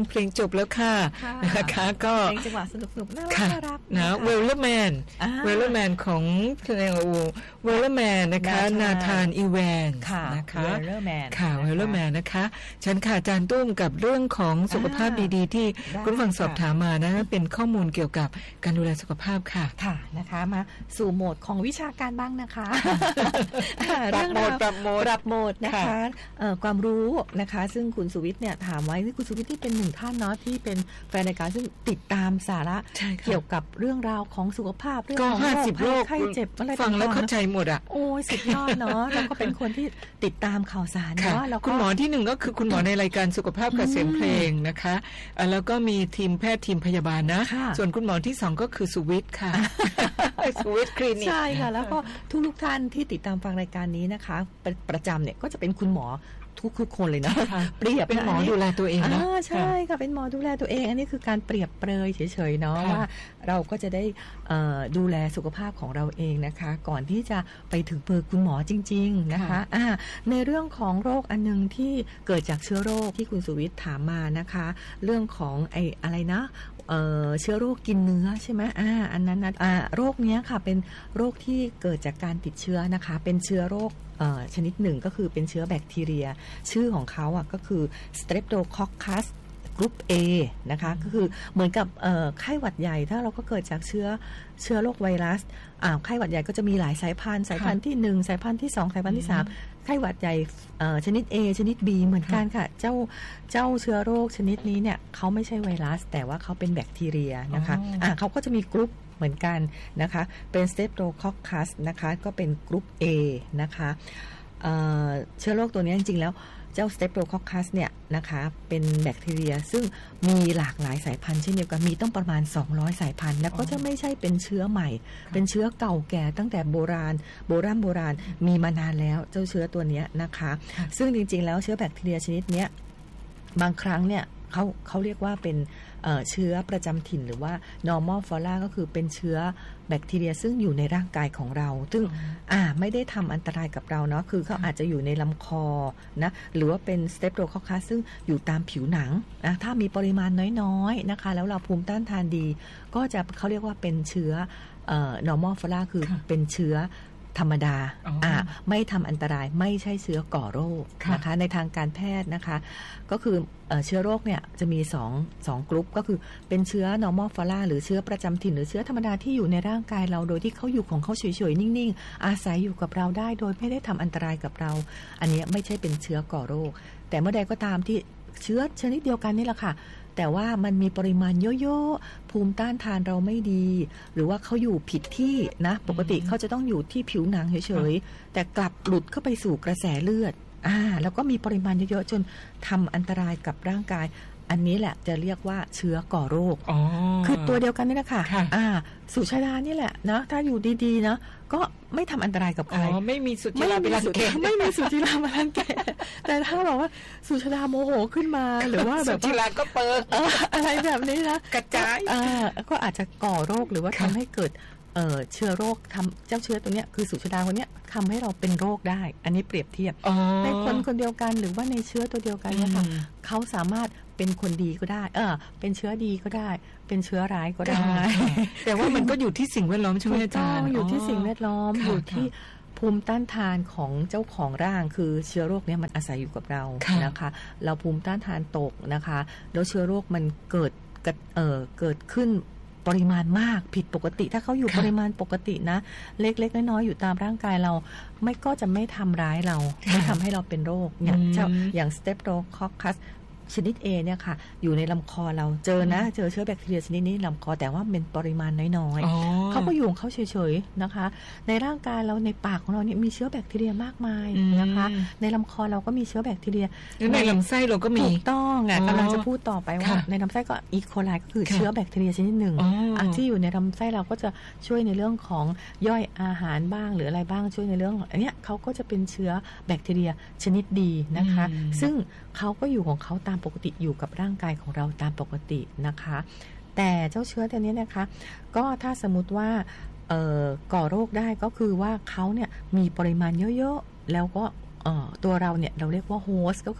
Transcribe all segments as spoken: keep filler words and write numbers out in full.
เพลงจบแล้วค่ะนะคะก็เพลงจังหวะสนุกๆน่ารักนะเวลเลอร์แมนเวลเลอร์แมนของเพลงเวลเลอร์แมนนะคะนาธานอีแวนนะคะเวลเลอร์แมนค่ะเวลเลอร์แมนนะคะฉันค่ะอาจารย์ตุ้มกับเรื่องของสุขภาพดีๆที่คุณฟังสอบถามมานะเป็นข้อมูลเกี่ยวกับการดูแลสุขภาพค่ะค่ะนะคะมาสู่โหมดของวิชาการบ้างนะคะปรับโหมดปรับโหมดปรับโหมดนะคะความรู้นะคะซึ่งคุณสุวิทย์เนี่ยถามไว้ที่คุณสุวิทย์ที่เป็นหนึ่งท่านเนาะที่เป็นแฟนรายการซึ่งติดตามสาระเกี่ยวกับเรื่องราวของสุขภาพเรื่องของโรคไข้เจ็บอะไรต่างๆฟังแล้วเข้าใจหมดอ่ะโอ้ยสุดยอดเนาะแล้วก็เป็นคนที่ติดตามข่าวสารเนาะแล้วคุณหมอที่หนึ่งก็คือคุณหมอในรายการสุขภาพกับเสียงเพลงนะคะแล้วก็มีทีมแพทย์ทีมพยาบาลนะส่วนคุณหมอที่สองก็คือสุวิทย์ค่ะสุวิทย์คลินิกใช่ค่ะแล้วก็ทุกๆท่านที่ติดตามฟังรายการนี้นะคะประจำเนี่ยก็จะเป็นคุณหมอทุกๆคนเลยนะเปรียบเป็นหมอดูแลตัวเองนะใช่ค่ะเป็นหมอดูแลตัวเองอันนี้คือการเปรียบเปรยเฉยๆเนาะว่าเราก็จะได้ดูแลสุขภาพของเราเองนะคะก่อนที่จะไปถึงเบอร์คุณหมอจริงๆนะคะในเรื่องของโรคอันนึงที่เกิดจากเชื้อโรคที่คุณสุวิทย์ถามมานะคะเรื่องของไอ้อะไรนะเอ่อเชื้อโรคกินเนื้อใช่ไหมอ่าอันนั้นนะอ่าโรคนี้ค่ะเป็นโรคที่เกิดจากการติดเชื้อนะคะเป็นเชื้อโรคชนิดหนึ่งก็คือเป็นเชื้อแบคทีเรียชื่อของเขาอ่ะก็คือ Streptococcus Group A นะคะก็คือเหมือนกับไข้หวัดใหญ่ถ้าเราก็เกิดจากเชื้อเชื้อโรคไวรัสอ่าไข้หวัดใหญ่ก็จะมีหลายสายพันธุ์สายพันธุ์ที่หนึ่งสายพันธุ์ที่สองสายพันธุ์ที่สามไข้หวัดใหญ่ชนิด A ชนิด B เหมือนกันค่ะเจ้าเจ้าเชื้อโรคชนิดนี้เนี่ยเขาไม่ใช่ไวรัสแต่ว่าเขาเป็นแบคทีเรียนะคะอ่าเขาก็จะมีกรุ๊ปเหมือนกันนะคะเป็น Streptococcus นะคะก็เป็นกรุ๊ป A นะคะเอ่อเชื้อโรคตัวนี้จริงๆแล้วเจ้า Streptococcus เนี่ยนะคะเป็นแบคทีเรียซึ่งมีหลากหลายสายพันธุ์เช่นเดียวกันมีต้องประมาณสองร้อยสายพันธุ์แล้วก็จะไม่ใช่เป็นเชื้อใหม่เป็นเชื้อเก่าแก่ตั้งแต่โบราณโบราณโบราณมีมานานแล้วเจ้าเชื้อตัวนี้นะคะซึ่งจริงๆแล้วเชื้อแบคทีเรียชนิดนี้บางครั้งเนี่ยเขาเขาเรียกว่าเป็น เอ่อ เชื้อประจำถิ่นหรือว่า normal flora ก็คือเป็นเชื้อแบคทีเรียซึ่งอยู่ในร่างกายของเราซึ่งอ่าไม่ได้ทำอันตรายกับเราเนาะคือเขาอาจจะอยู่ในลำคอนะหรือว่าเป็น Streptococcus ซึ่งอยู่ตามผิวหนังนะถ้ามีปริมาณน้อยๆนะคะแล้วเราภูมิต้านทานดีก็จะเขาเรียกว่าเป็นเชื้อเอ่อ normal flora คือเป็นเชื้อธรรมดาอ่าไม่ทำอันตรายไม่ใช่เชื้อก่อโรคนะคะในทางการแพทย์นะคะก็คือเอ่อเชื้อโรคเนี่ยจะมี2 2กลุ่มก็คือเป็นเชื้อ normal flora หรือเชื้อประจำถิ่นหรือเชื้อธรรมดาที่อยู่ในร่างกายเราโดยที่เขาอยู่ของเขาเฉยๆนิ่งๆอาศัยอยู่กับเราได้โดยไม่ได้ทำอันตรายกับเราอันนี้ไม่ใช่เป็นเชื้อก่อโรคแต่เมื่อใดก็ตามที่เชื้อชนิดเดียวกันนี่แหละค่ะแต่ว่ามันมีปริมาณเยอะๆภูมิต้านทานเราไม่ดีหรือว่าเขาอยู่ผิดที่นะปกติเขาจะต้องอยู่ที่ผิวหนังเฉยๆแต่กลับหลุดเข้าไปสู่กระแสเลือดอ่าแล้วก็มีปริมาณเยอะๆจนทำอันตรายกับร่างกายอันนี้แหละจะเรียกว่าเชื้อก่อโรคคือตัวเดียวกันนี่แหละค่ะอ่าสุชาดานี่แหละนะถ้าอยู่ดีๆนะก็ไม่ทำอันตรายกับใครอ๋อไม่มีสุจิราเป็นรังแกไม่มีสุจิราเป็นรังแกแต่ถ้าบอกว่าสุชาดาโมโหขึ้นมาหรือว่าแบบสุจิราก็เปิดอะไรแบบนี้นะกระจายอ่าก็อาจจะก่อโรคหรือว่าทำให้เกิดเอ่อเชื้อโรคทำเจ้าเชื้อตัวเนี้ยคือสุชาดาคนเนี้ยทำให้เราเป็นโรคได้อันนี้เปรียบเทียบในคนคนเดียวกันหรือว่าในเชื้อตัวเดียวกันเนี่ยค่ะเขาสามารถเป็นคนดีก็ได้เออเป็นเชื้อดีก็ได้เป็นเชื้อร้ายก็ได้แต่ว่ามันก็อยู่ที่สิ่งแวดล้อมใช่ไหมอาจารย์อยู่ที่สิ่งแวดล้อมอยู่ที่ภูมิต้านทานของเจ้าของร่างคือเชื้อโรคเนี้ยมันอาศัยอยู่กับเรานะคะเราภูมิต้านทานตกนะคะแล้วเชื้อโรคมันเกิดเอ่อเกิดขึ้นปริมาณมากผิดปกติถ้าเขาอยู่ปริมาณปกตินะเล็กๆน้อยๆอยู่ตามร่างกายเราไม่ก็จะไม่ทำร้ายเราไม่ทำให้เราเป็นโรคอย่างเจ้าอย่าง Streptococcusชนิด A เนี่ยค่ะอยู่ในลำคอเราเจอนะเจอเชื้อแบคทีเรียชนิดนี้ลำคอแต่ว่าเป็นปริมาณน้อยๆเขาก็อยู่ของเขาเฉยๆนะคะในร่างกายเราในปากของเราเนี่ยมีเชื้อแบคทีเรียมากมายนะคะในลำคอเราก็มีเชื้อแบคทีเรียในลำไส้เราก็มีถูกต้องอ่ะกำลังจะพูดต่อไปว่าในลำไส้ก็อีโคไลก็คือเชื้อแบคทีเรียชนิดหนึ่งที่อยู่ในลำไส้เราก็จะช่วยในเรื่องของย่อยอาหารบ้างหรืออะไรบ้างช่วยในเรื่องอันเนี้ยเขาก็จะเป็นเชื้อแบคทีเรียชนิดดีนะคะซึ่งเขาก็อยู่ของเขาตามปกติอยู่กับร่างกายของเราตามปกตินะคะแต่เจ้าเชื้อตัวนี้นะคะก็ถ้าสมมติว่าเอ่อก่อโรคได้ก็คือว่าเขาเนี่ยมีปริมาณเยอะๆแล้วก็เอ่อตัวเราเนี่ยเราเรียกว่าโฮสต์ก็คือ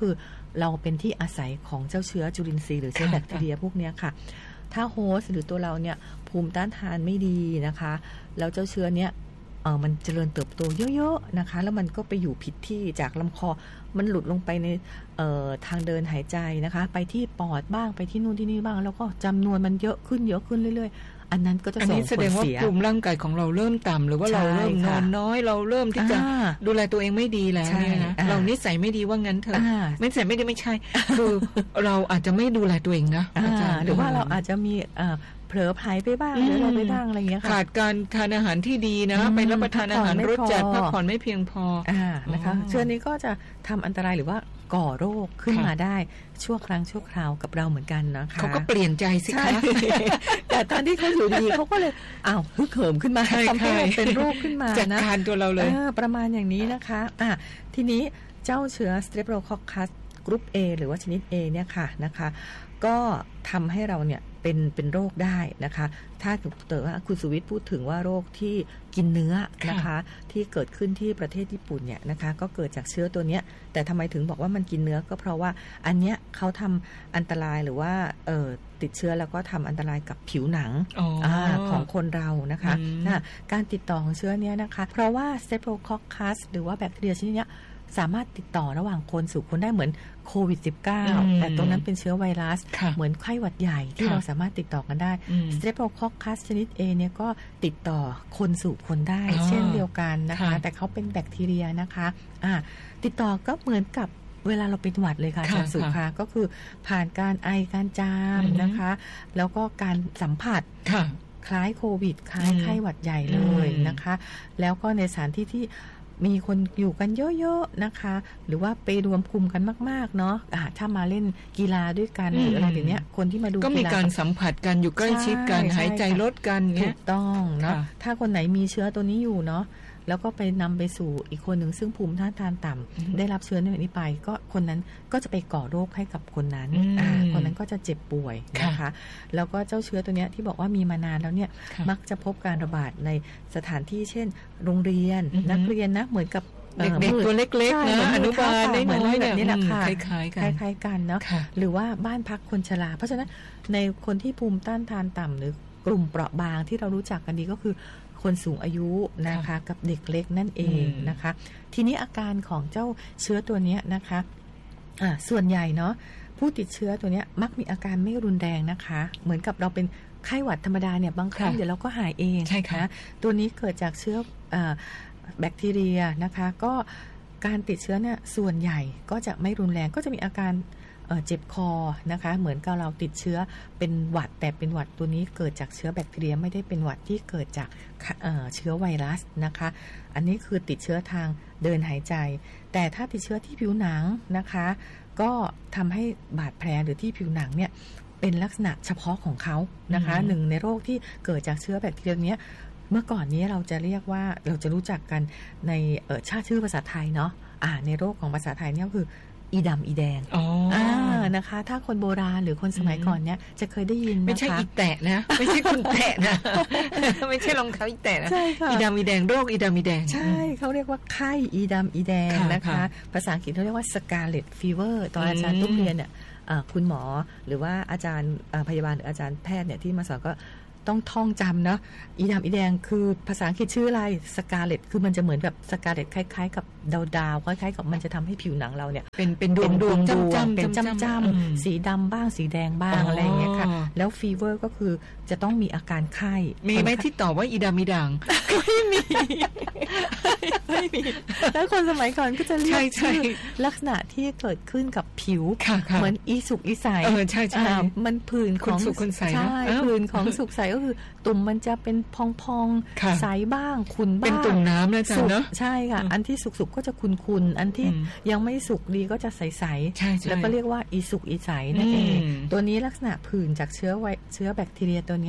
เราเป็นที่อาศัยของเจ้าเชื้อจุลินทรีย์หรือเชื้อแบคทีเรียพวกนี้ค่ะถ้าโฮสต์หรือตัวเราเนี่ยภูมิต้านทานไม่ดีนะคะแล้วเจ้าเชื้อเนี้ยเออมันเจริญเติบโตเยอะๆนะคะแล้วมันก็ไปอยู่ผิดที่จากลำคอมันหลุดลงไปในเอ่อทางเดินหายใจนะคะไปที่ปอดบ้างไปที่นู่นที่นี่บ้างแล้วก็จำนวนมันเยอะขึ้นเยอะขึ้นเรื่อยๆอันนั้นก็จะส่งผลเสียอันนี้แสดงว่าภูมิร่างกายของเราเริ่มต่ำหรือว่าเราเริ่มนอนน้อยเราเริ่มที่จะดูแลตัวเองไม่ดีแล้วเนี่ยนะเรานิสัยไม่ดีว่างั้นเถอะไม่ใช่ไม่ได้ไม่ใช่คือเราอาจจะไม่ดูแลตัวเองนะหรือว่าเราอาจจะมีเผลอหายไปบ้างหรืออะไรไปบ้างอะไรอย่างเงี้ยค่ะขาดการทานอาหารที่ดีนะไปรับประทานอาหารรสจัดพักผ่อนไม่เพียงพออ่านะคะเชื้อนี้ก็จะทำอันตรายหรือว่าก่อโรคขึ้นมาได้ชั่วครั้งชั่วคราวกับเราเหมือนกันนะคะเขาก็เปลี่ยนใจสิคะแต่ตอนที่เขาอยู่ดีเขาก็เลยอ้าวฮึกเหิมขึ้นมาทำให้เป็นโรคขึ้นมานะจัดการตัวเราเลยประมาณอย่างนี้นะคะอ่ะทีนี้เจ้าเชื้อ Streptococcus กรุ๊ป A หรือว่าชนิด A เนี่ยค่ะนะคะก็ทำให้เราเนี่ยเป็นเป็นโรคได้นะคะถ้าเกิดว่าคุณสุวิทย์พูดถึงว่าโรคที่กินเนื้อนะคะที่เกิดขึ้นที่ประเทศญี่ปุ่นเนี่ยนะคะก็เกิดจากเชื้อตัวเนี้ยแต่ทำไมถึงบอกว่ามันกินเนื้อก็เพราะว่าอันเนี้ยเขาทำอันตรายหรือว่าเออติดเชื้อแล้วก็ทำอันตรายกับผิวหนังอ, ของคนเรานะคะนะการติดต่อของเชื้อเนี้ยนะคะเพราะว่า Streptococcus หรือว่าแบคทีเรียชนิดเนี้ยสามารถติดต่อระหว่างคนสู่คนได้เหมือนโควิด สิบเก้า แต่ตรงนั้นเป็นเชื้อไวรัสเหมือนไข้หวัดใหญ่ที่เราสามารถติดต่อกันได้ Streptococcus ชนิด A เนี่ยก็ติดต่อคนสู่คนได้เช่นเดียวกันนะคะแต่เขาเป็นแบคทีเรียนะคะอ่าติดต่อก็เหมือนกับเวลาเราเป็นหวัดเลยค่ะอาจารย์สุภาก็คือผ่านการไอการจามนะคะแล้วก็การสัมผัสคล้ายโควิดคล้ายไข้หวัดใหญ่เลยนะคะแล้วก็ในสถานที่ที่มีคนอยู่กันเยอะๆนะคะหรือว่าไปรวมกลุ่มกันมากๆเนาะะถ้ามาเล่นกีฬาด้วยกันหรืออะไรอย่างเนี้ยคนที่มาดูก็มีการสัมผัสกันอยู่ใกล้ชิดกันหายใจลดกันถูกต้องเนาะถ้าคนไหนมีเชื้อตัวนี้อยู่เนาะแล้วก็ไปนำไปสู่อีกคนหนึ่งซึ่งภูมิต้านทานต่ำได้รับเชื้อนี้ไปก็คนนั้นก็จะไปก่อโรคให้กับคนนั้นคนนั้นก็จะเจ็บป่วยนะคะแล้วก็เจ้าเชื้อตัวนี้ที่บอกว่ามีมานานแล้วเนี่ยมักจะพบการระบาดในสถานที่เช่นโรงเรียนนักเรียนนะเหมือนกับเด็กๆตัวเล็กๆนะอนุบาลได้น้อยแบบนี้แหละค่ะคล้ายๆกันคล้ายๆกันเนาะหรือว่าบ้านพักคนชราเพราะฉะนั้นในคนที่ภูมิต้านทานต่ำหรือกลุ่มเปราะบางที่เรารู้จักกันดีก็คือคนสูงอายุนะคะกับเด็กเล็กนั่นเองนะคะทีนี้อาการของเจ้าเชื้อตัวนี้นะคะอ่าส่วนใหญ่เนาะผู้ติดเชื้อตัวนี้มักมีอาการไม่รุนแรงนะคะเหมือนกับเราเป็นไข้หวัดธรรมดาเนี่ยบางครั้งเดี๋ยวเราก็หายเองใช่ค่ะตัวนี้เกิดจากเชื้ออ่าแบคทีเรียนะคะก็การติดเชื้อเนี่ยส่วนใหญ่ก็จะไม่รุนแรงก็จะมีอาการเจ็บคอนะคะเหมือนกับเราติดเชื้อเป็นหวัดแต่เป็นหวัดตัวนี้เกิดจากเชื้อแบคทีเรียไม่ได้เป็นหวัดที่เกิดจากเชื้อไวรัสนะคะอันนี้คือติดเชื้อทางเดินหายใจแต่ถ้าติดเชื้อที่ผิวหนังนะคะก็ทำให้บาดแผลหรือที่ผิวหนังเนี่ยเป็นลักษณะเฉพาะของเขานะคะหนึ่งในโรคที่เกิดจากเชื้อแบคทีเรียนี้เมื่อก่อนนี้เราจะเรียกว่าเราจะรู้จักกันในชาติชื่อภาษาไทยเนาะอ่าในโรคของภาษาไทยเนี่ยก็คืออีดำอีแดงอ๋ออ่านะคะถ้าคนโบราณหรือคนสมัยก่อนเนี่ยจะเคยได้ยินนะคะไม่ใช่อีแตะนะไม่ใช่คนแตะนะไม่ใช่รองเท้าอีแตะนะอีดำอีแดงโรคอีดำอีแดงใช่เขาเรียกว่าไข้อีดำอีแดงนะคะภาษาอังกฤษเขาเรียกว่า Scarlet Fever ตอนอาจารย์ตุ้มเรียนเนี่ยคุณหมอหรือว่าอาจารย์พยาบาลหรืออาจารย์แพทย์เนี่ยที่มาสอนก็ต้องท่องจำเนาะอีดำอีแดงคือภาษาอังกฤษชื่ออะไรสกาเลตคือมันจะเหมือนแบบสกาเลตคล้ายๆกับดาวๆคล้ายๆกับมันจะทำให้ผิวหนังเราเนี่ยเป็นเป็นดวงดวงจ้ำๆเป็นจ้ำๆสีดำบ้างสีแดงบ้างอะไรอย่างเงี้ยค่ะแล้วฟีเวอร์ก็คือจะต้องมีอาการไข้มีไหมที่ตอบว่าอีดำอีด่างไม่มีไม่มีแล้วคนสมัยก่อนก็จะเรียกชื่อลักษณะที่เกิดขึ้นกับผิวเหมือนอีสุกอีใสใช่ใช่มันผื่นของสุกคนใสใช่ผื่นของสุกใสก็คือตุ่มมันจะเป็นพองๆใสบ้างขุ่นบ้างเป็นตุ่มน้ำนะจ๊ะเนาะใช่ค่ะอันที่สุกๆก็จะขุ่นๆอันที่ยังไม่สุกดีก็จะใสๆแล้วก็เรียกว่าอีสุกอีใสนั่นเองตัวนี้ลักษณะผื่นจากเชื้อไวเชื้อแบคทีเรียตัวเนี้ย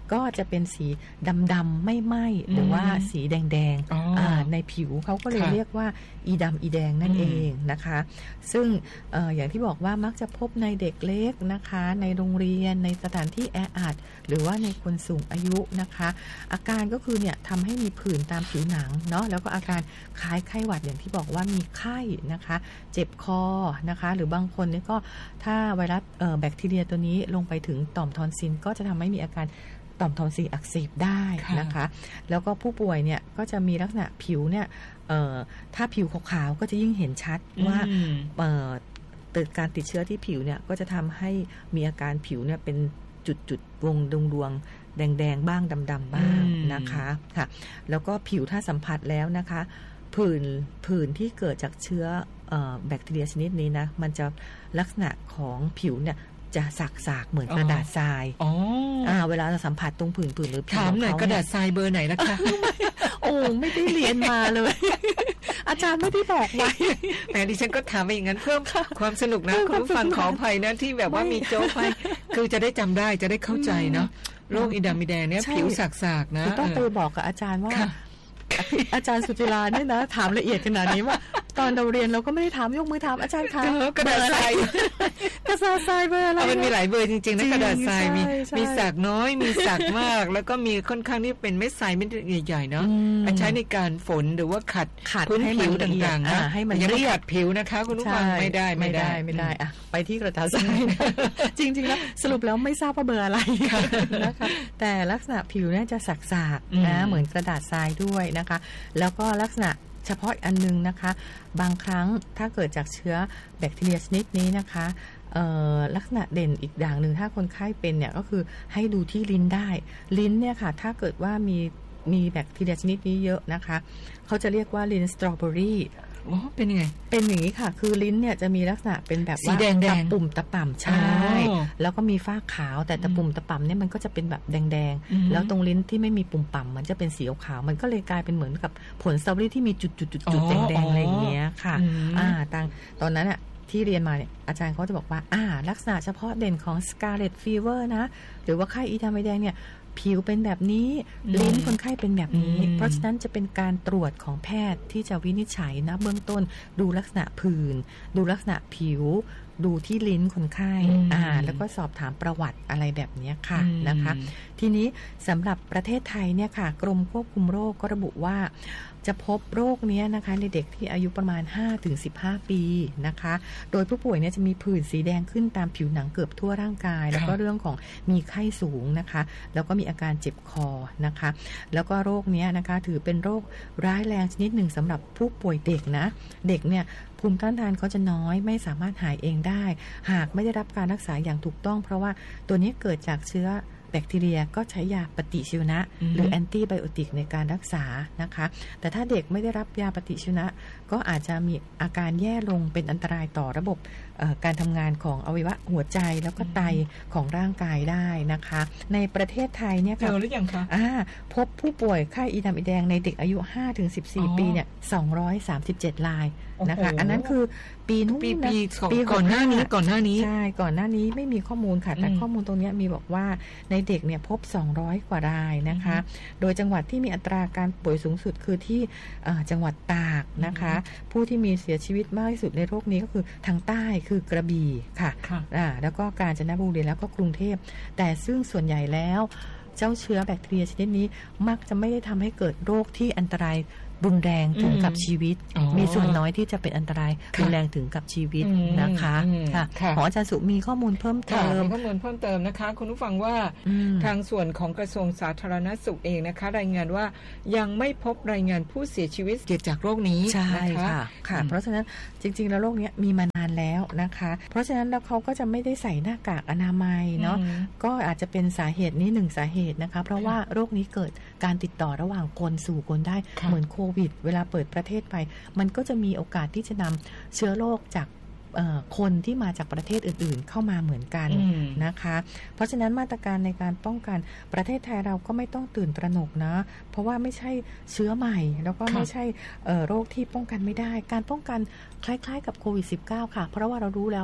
ก็จะเป็นสีดำๆไม่ไหม้หรือว่าสีแดงๆในผิวเขาก็เลยเรียกว่าอีดำอีแดงนั่นเองนะคะซึ่ง อ, อย่างที่บอกว่ามักจะพบในเด็กเล็กนะคะในโรงเรียนในสถานที่แออัดหรือว่าในคนสูงอายุนะคะอาการก็คือเนี่ยทำให้มีผื่นตามผิวหนังเนาะแล้วก็อาการคล้ายไข้หวัดอย่างที่บอกว่ามีไข้นะคะเจ็บคอนะคะหรือบางคนนี่ก็ถ้าไวรัสแบคทีเรียตัวนี้ลงไปถึงต่อมทอนซิลก็จะทำให้มีอาการต่อมทอนซิลอักเสบได้นะคะแล้วก็ผู้ป่วยเนี่ยก็จะมีลักษณะผิวเนี่ยถ้าผิวขาวๆก็จะยิ่งเห็นชัดว่าเกิดการติดเชื้อที่ผิวเนี่ยก็จะทำให้มีอาการผิวเนี่ยเป็นจุดๆวงดวงดวงแดงๆบ้างดำๆบ้างนะคะค่ะแล้วก็ผิวถ้าสัมผัสแล้วนะคะผื่นผื่นที่เกิดจากเชื้อแบคทีเรียชนิดนี้นะมันจะลักษณะของผิวเนี่ยจะสากๆเหมือนกระดาษทรายอ๋อเวลาเราสัมผัสตรงผื่นๆหรือผิวถามหน่อยกระดาษทรายเบอร์ไหนล่ะคะโอ้ไม่ได้เรียนมาเลยอาจารย์ไม่ได้บอกไว้แต่ดิฉันก็ถามไปอย่างนั้นเพิ่มความสนุกนะคุณผู้ฟังขออภัยนะที่แบบว่ามีโจ๊กไปคือจะได้จำได้จะได้เข้าใจเนาะโรคอีดำอีแดงเนี่ยผิวสากๆนะต้องไปบอกกับอาจารย์ว่าอาจารย์สุจิราเนี่ยนะถามละเอียดขนาดนี้ว่าตอนเราเรียนเราก็ไม่ได้ถามยกมือถามอาจารย์คะกระดาษทรายกระดาษทรายเบอร์อะไรมันมีหลายเบอร์จริงๆนะกระดาษทรายมีมีสากน้อยมีสากมากแล้วก็มีค่อนข้างที่เป็นเม็ดทรายเม็ดใหญ่ๆเนาะใช้ในการฝนหรือว่าขัดพื้นผิวต่างๆนะให้มันยังไม่ขัดผิวนะคะคุณผู้ฟังไม่ได้ไม่ได้ไม่ได้อะไปที่กระดาษทรายจริงๆแล้วสรุปแล้วไม่ทราบว่าเบอร์อะไรนะคะแต่ลักษณะผิวเนี่ยจะสักๆนะเหมือนกระดาษทรายด้วยนะคะแล้วก็ลักษณะเฉพาะอันนึงนะคะบางครั้งถ้าเกิดจากเชื้อแบคทีเรียชนิดนี้นะคะลักษณะเด่นอีกอย่างหนึ่งถ้าคนไข้เป็นเนี่ยก็คือให้ดูที่ลิ้นได้ลิ้นเนี่ยค่ะถ้าเกิดว่ามีมีแบคทีเรียชนิดนี้เยอะนะคะเขาจะเรียกว่าลิ้นสตรอเบอรี่อ๋อเป็นยังไงเป็นอย่างนี้ค่ะคือลิ้นเนี่ยจะมีลักษณะเป็นแบบว่าตะปุ่มตะป่ำใช่แล้วก็มีฝ้าขาวแต่ตะปุ่มตะป่ำเนี่ยมันก็จะเป็นแบบแดงๆแล้วตรงลิ้นที่ไม่มีปุ่มป่ำมันจะเป็นสีขาวมันก็เลยกลายเป็นเหมือนกับผลสตรอเบอรี่ที่มีจุดๆๆแดงๆอะไรอย่างเงี้ยค่ะอ่าตอนตอนนั้นอ่ะที่เรียนมาเนี่ยอาจารย์เขาจะบอกว่าอ่าลักษณะเฉพาะเด่นของ Scarlet Fever นะหรือว่าไข้อีดำอีแดงเนี่ยผิวเป็นแบบนี้ลิ้นคนไข้เป็นแบบนี้เพราะฉะนั้นจะเป็นการตรวจของแพทย์ที่จะวินิจฉัยนะเบื้องต้นดูลักษณะผื่นดูลักษณะผิวดูที่ลิ้นคนไข้อ่าแล้วก็สอบถามประวัติอะไรแบบนี้ค่ะนะคะทีนี้สำหรับประเทศไทยเนี่ยค่ะกรมควบคุมโรคก็ระบุว่าจะพบโรคนี้นะคะในเด็กที่อายุประมาณ ห้าถึงสิบห้า ปีนะคะโดยผู้ป่วยเนี่ยจะมีผื่นสีแดงขึ้นตามผิวหนังเกือบทั่วร่างกายแล้วก็เรื่องของมีไข้สูงนะคะแล้วก็มีอาการเจ็บคอนะคะแล้วก็โรคนี้นะคะถือเป็นโรคร้ายแรงชนิดหนึ่งสำหรับผู้ป่วยเด็กนะเด็กเนี่ยภูมิต้านทานเขาจะน้อยไม่สามารถหายเองได้หากไม่ได้รับการรักษาอย่างถูกต้องเพราะว่าตัวนี้เกิดจากเชื้อแบคทีเรียก็ใช้ยาปฏิชีวนะหรือแอนติไบโอติกในการรักษานะคะแต่ถ้าเด็กไม่ได้รับยาปฏิชีวนะก็อาจจะมีอาการแย่ลงเป็นอันตรายต่อระบบการทำงานของอวัยวะหัวใจแล้วก็ไตของร่างกายได้นะคะในประเทศไทยเนี่ยค่ะเจอหรือยังคะพบผู้ป่วยไข้อีดำอีแดงในเด็กอายุ ห้าถึงสิบสี่ ปีเนี่ยสองร้อยสามสิบเจ็ดรายนะคะอันนั้นคือปีนู้นปีปีก่อนหน้านี้ก่อนหน้านี้ใช่ก่อนหน้านี้ไม่มีข้อมูลค่ะแต่ข้อมูลตรงนี้มีบอกว่าในเด็กเนี่ยพบสองร้อยกว่ารายนะคะโดยจังหวัดที่มีอัตราการป่วยสูงสุดคือที่จังหวัดตากนะคะผู้ที่มีเสียชีวิตมากที่สุดในโรคนี้ก็คือทางใต้คือกระบี่ค่ะแล้วก็กาญจนบุรีแล้วก็กรุงเทพแต่ซึ่งส่วนใหญ่แล้วเจ้าเชื้อแบคทีเรียชนิดนี้มักจะไม่ได้ทำให้เกิดโรคที่อันตรายรุนแรงถึงกับชีวิตมีส่วนน้อยที่จะเป็นอันตรายรุนแรงถึงกับชีวิตนะคะค่ะของอาจารย์สุมีข้อมูลเพิ่มเติมข้อมูลเพิ่มเติมนะคะคุณผู้ฟังว่าทางส่วนของกระทรวงสาธารณสุขเองนะคะรายงานว่ายังไม่พบรายงานผู้เสียชีวิตเกิดจากโรคนี้ใช่ค่ะค่ะเพราะฉะนั้นจริงๆแล้วโรคนี้มีมานานแล้วนะคะเพราะฉะนั้นแล้วเขาก็จะไม่ได้ใส่หน้ากากอนามัยเนาะก็อาจจะเป็นสาเหตุนี้หนึ่งสาเหตุนะคะเพราะว่าโรคนี้เกิดการติดต่อระหว่างคนสู่คนได้เหมือนโควิดเวลาเปิดประเทศไปมันก็จะมีโอกาสที่จะนำเชื้อโรคจากคนที่มาจากประเทศอื่นๆเข้ามาเหมือนกันนะคะเพราะฉะนั้นมาตรการในการป้องกันประเทศไทยเราก็ไม่ต้องตื่นตระหนกนะเพราะว่าไม่ใช่เชื้อใหม่แล้วก็ไม่ใช่โรคที่ป้องกันไม่ได้การป้องกันคล้ายๆกับโควิด สิบเก้า ค่ะเพราะว่าเรารู้แล้วว่า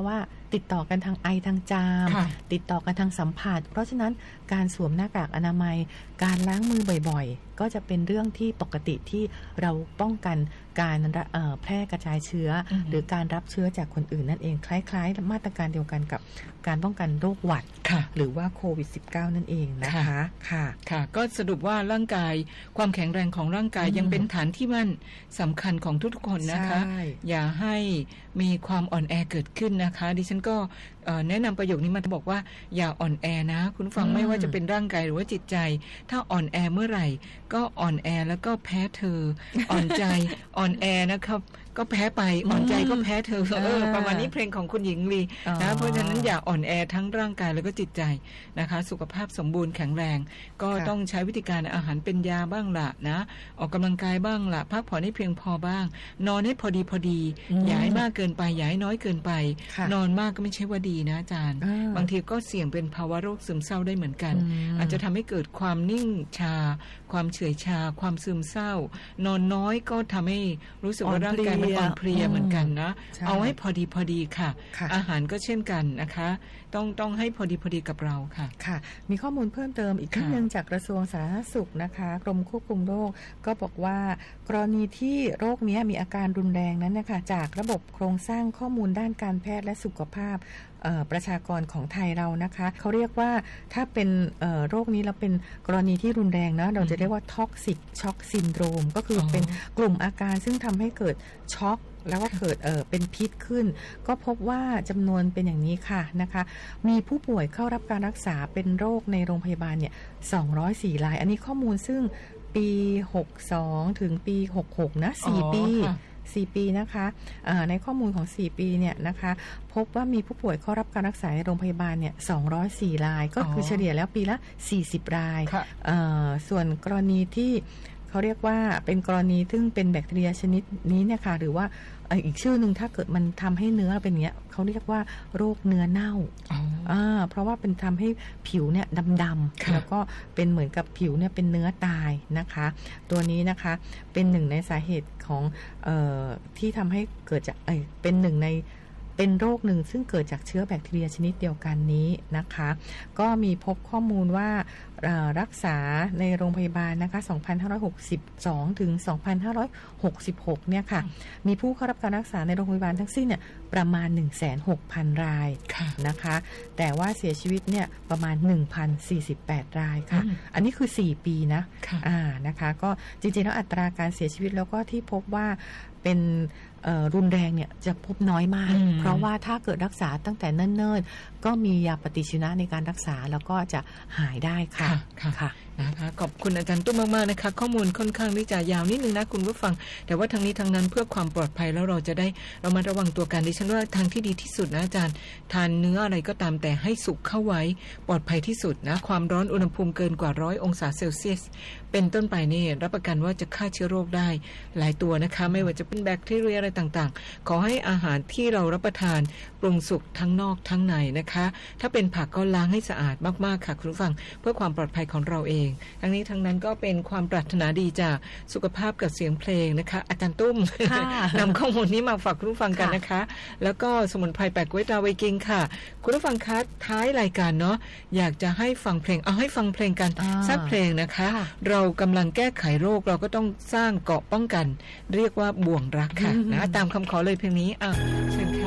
ติดต่อกันทางไอทางจามติดต่อกันทางสัมผัสเพราะฉะนั้นการสวมหน้ากากอนามัยการล้างมือบ่อยๆก็จะเป็นเรื่องที่ปกติที่เราป้องกันการแพร่กระจายเชื้อหรือการรับเชื้อจากคนอื่นนั่นเองคล้ายๆมาตรการเดียวกันกับการป้องกันโรคหวัดหรือว่าโควิด สิบเก้า นั่นเองนะคะค่ะค่ะก็สรุปว่าร่างกายความแข็งแรงของร่างกายยังเป็นฐานที่มั่นสำคัญของทุกๆคนนะคะอย่าให้มีความอ่อนแอเกิดขึ้นนะคะดิฉันก็แนะนำประโยคนี้มาบอกว่าอย่าอ่อนแอนะคุณฟังไม่ว่าจะเป็นร่างกายหรือว่าจิตใจถ้าอ่อนแอเมื่อไหร่ก็อ่อนแอแล้วก็แพ้เธออ่อนใจอ่อนแอนะครับก็แพ้ไปอ่อนใจก็แพ้เธอเออประมาณนี้เพลงของคุณหญิงลีนะเพราะฉะนั้นอย่าอ่อนแอทั้งร่างกายแล้วก็จิตใจนะคะสุขภาพสมบูรณ์แข็งแรงก็ต้องใช้วิธีการอาหารเป็นยาบ้างละนะออกกำลังกายบ้างละพักผ่อนให้เพียงพอบ้างนอนให้พอดีพอดีอย่าให้มากเกินไปอย่าให้น้อยเกินไปนอนมากก็ไม่ใช่ว่าดีนะอาจารย์บางทีก็เสี่ยงเป็นภาวะโรคซึมเศร้าได้เหมือนกันอาจจะทำให้เกิดความนิ่งชาความเฉื่อยชาความซึมเศร้านอนน้อยก็ทำให้รู้สึกว่าร่างกายมันอ่อนเพลียเหมือนกันนะเอาให้พอดีพอดีค่ะอาหารก็เช่นกันนะคะต้องต้องให้พอดีพอดีกับเราค่ะค่ะมีข้อมูลเพิ่มเติมอีกนิดนึงจากกระทรวงสาธารณสุขนะคะกรมควบคุมโรคก็บอกว่ากรณีที่โรคนี้มีอาการรุนแรงนั้นนะคะจากระบบโครงสร้างข้อมูลด้านการแพทย์และสุขภาพประชากรของไทยเรานะคะเขาเรียกว่าถ้าเป็นโรคนี้เราเป็นกรณีที่รุนแรงนะเราจะเรียกว่า Toxic Shock Syndrome ก็คือเป็นกลุ่มอาการซึ่งทำให้เกิดช็อกแล้วก็เกิดเออเป็นพิษขึ้นก็พบว่าจำนวนเป็นอย่างนี้ค่ะนะคะมีผู้ป่วยเข้ารับการรักษาเป็นโรคในโรงพยาบาลเนี่ยสองร้อยสี่รายอันนี้ข้อมูลซึ่งปีหกสิบสองถึงปีหกสิบหกนะสี่ปีสี่ปีนะคะในข้อมูลของสี่ปีเนี่ยนะคะพบว่ามีผู้ป่วยเข้ารับการรักษาในโรงพยาบาลเนี่ยสองร้อยสี่รายก็คือเฉลี่ยแล้วปีละสี่สิบรายส่วนกรณีที่เขาเรียกว่าเป็นกรณีซึ่งเป็นแบคทีเรียชนิดนี้เนี่ยค่ะหรือว่าอีกชื่อหนึ่งถ้าเกิดมันทำให้เนื้อเป็นอย่างเงี้ยเขาเรียกว่าโรคเนื้อเน่าอ่าเพราะว่าเป็นทำให้ผิวเนี่ยดำๆแล้วก็เป็นเหมือนกับผิวเนี่ยเป็นเนื้อตายนะคะตัวนี้นะคะเป็นหนึ่งในสาเหตุของเอ่อที่ทำให้เกิดจากเอ้ยเป็นหนึ่งในเป็นโรคหนึ่งซึ่งเกิดจากเชื้อแบคทีเรียชนิดเดียวกันนี้นะคะก็มีพบข้อมูลว่ารักษาในโรงพยาบาลนะคะสองพันห้าร้อยหกสิบสองถึงสองพันห้าร้อยหกสิบหกเนี่ยค่ะมีผู้เข้ารับการรักษาในโรงพยาบาลทั้งสิ้นเนี่ยประมาณ หนึ่งแสนหกพัน รายนะคะแต่ว่าเสียชีวิตเนี่ยประมาณ หนึ่งพันสี่สิบแปด รายค่ะอันนี้คือสี่ปีนะอ่านะคะก็จริงๆแล้วอัตราการเสียชีวิตแล้วก็ที่พบว่าเป็นรุนแรงเนี่ยจะพบน้อยมากเพราะว่าถ้าเกิดรักษาตั้งแต่เนิ่นๆก็มียาปฏิชีวนะในการรักษาแล้วก็จะหายได้ค่ะค่ะนะคะขอบคุณอาจารย์ตุ้มมากๆนะคะข้อมูลค่อนข้างที่จะยาวนิดนึงนะคุณผู้ฟังแต่ว่าทางนี้ทางนั้นเพื่อความปลอดภัยแล้วเราจะได้เรามาระวังตัวกันดิฉันว่าทางที่ดีที่สุดนะอาจารย์ทานเนื้ออะไรก็ตามแต่ให้สุกเข้าไว้ปลอดภัยที่สุดนะความร้อนอุณหภูมิเกินกว่าร้อยองศาเซลเซียสเป็นต้นไปนี่รับประกันว่าจะฆ่าเชื้อโรคได้หลายตัวนะคะไม่ว่าจะเป็นแบคทีเรียอะไรต่างๆขอให้อาหารที่เรารับประทานปรุงสุกทั้งนอกทั้งในนะคะถ้าเป็นผักก็ล้างให้สะอาดมากๆค่ะคุณผู้ฟังเพื่อความปลอดภัยของเราเองทั้งนี้ทั้งนั้นก็เป็นความปรารถนาดีจากสุขภาพกับเสียงเพลงนะคะอาจารย์ตุ้ม นำข้อมูลนี้มาฝากคุณผู้ฟังกันนะคะแล้วก็สมุนไพรแปลกไว้ตาไวกิงค่ะคุณผู้ฟังคะท้ายรายการเนาะอยากจะให้ฟังเพลงเอาให้ฟังเพลงกันสักเพลงนะคะเรากำลังแก้ไขโรคเราก็ต้องสร้างเกราะป้องกันเรียกว่าบ่วงรักค่ะนะตามคำขอเลยเพลงนี้อ่ะเชิญค่ะ